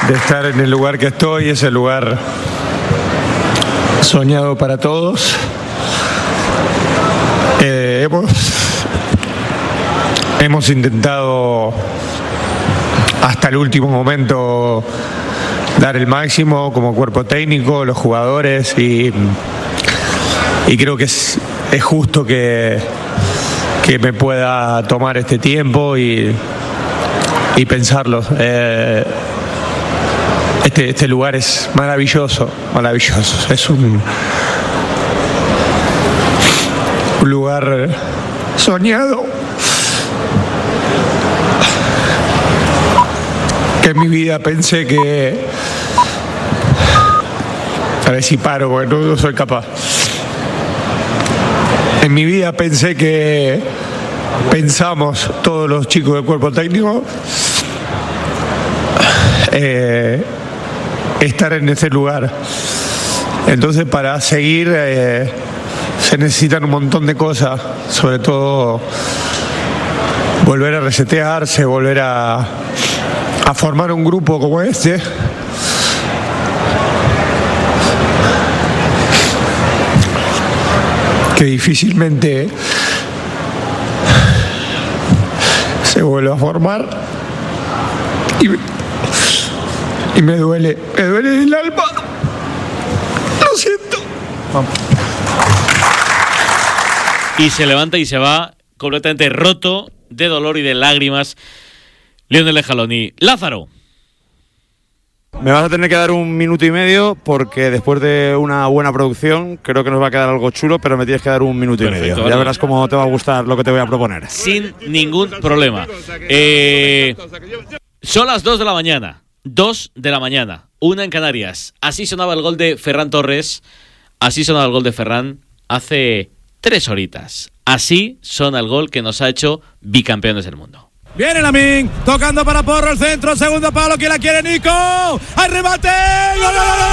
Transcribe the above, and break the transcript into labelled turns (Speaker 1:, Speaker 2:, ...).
Speaker 1: de estar en el lugar que estoy, ese lugar soñado para todos. Hemos intentado hasta el último momento dar el máximo como cuerpo técnico, los jugadores, y creo que es justo que me pueda tomar este tiempo y pensarlo. Este lugar es maravilloso. Es un lugar soñado, que en mi vida pensé que... A ver si paro, porque no soy capaz. En mi vida pensamos todos los chicos del cuerpo técnico estar en ese lugar. Entonces, para seguir se necesitan un montón de cosas, sobre todo volver a resetearse, volver a formar un grupo como este, que difícilmente se vuelve a formar, y me duele el alma. Lo siento.
Speaker 2: Y se levanta y se va completamente roto de dolor y de lágrimas Lionel Scaloni. Lázaro.
Speaker 3: Me vas a tener que dar 1 minuto y medio, porque después de una buena producción creo que nos va a quedar algo chulo, pero me tienes que dar 1 minuto y medio.
Speaker 2: Vale.
Speaker 3: Ya verás cómo te va a gustar lo que te voy a proponer.
Speaker 2: Sin ningún problema. Son las 2 de la mañana. 2 de la mañana. 1 en Canarias. Así sonaba el gol de Ferran Torres. Así sonaba el gol de Ferran hace 3 horitas. Así suena el gol que nos ha hecho bicampeones del mundo.
Speaker 4: Viene Lamine, tocando para Porro, el centro, segundo palo, ¿quién la quiere? Nico, ¡hay remate! ¡Gol, gol, gol,